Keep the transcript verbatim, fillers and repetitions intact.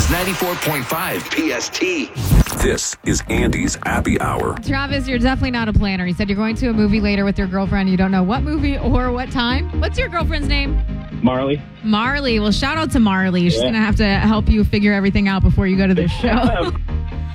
is ninety-four point five P S T. This is Andy's Happy Hour. Travis, you're definitely not a planner. You said you're going to a movie later with your girlfriend. You don't know what movie or what time. What's your girlfriend's name? Marley. Marley. Well, shout out to Marley. She's Yeah. going to have to help you figure everything out before you go to this show.